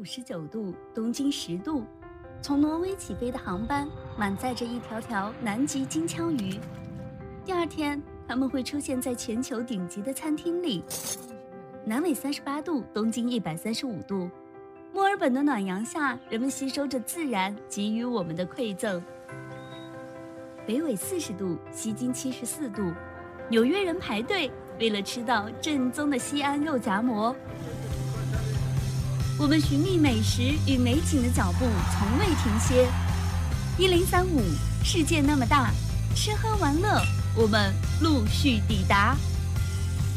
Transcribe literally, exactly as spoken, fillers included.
五十九度，东经十度。从挪威起飞的航班满载着一条条南极金枪鱼。第二天，它们会出现在全球顶级的餐厅里。南纬三十八度，东经一百三十五度。墨尔本的暖阳下，人们吸收着自然给予我们的馈赠。北纬四十度，西经七十四度。纽约人排队为了吃到正宗的西安肉夹馍。我们寻觅美食与美景的脚步从未停歇。一零三五，世界那么大，吃喝玩乐，我们陆续抵达。